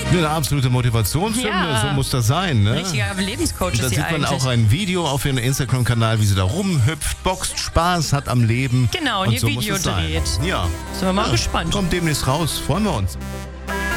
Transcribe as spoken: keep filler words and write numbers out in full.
Ja, eine absolute Motivationshymne, Ja. so muss das sein. Ne? Richtiger Lebenscoach Und da ist sie sieht man eigentlich. auch ein Video auf ihrem Instagram-Kanal, wie sie da rumhüpft, boxt, Spaß hat am Leben. Genau, und ihr so Video muss es sein. dreht. Ja. Sind wir mal ja. gespannt. Kommt demnächst raus, freuen wir uns.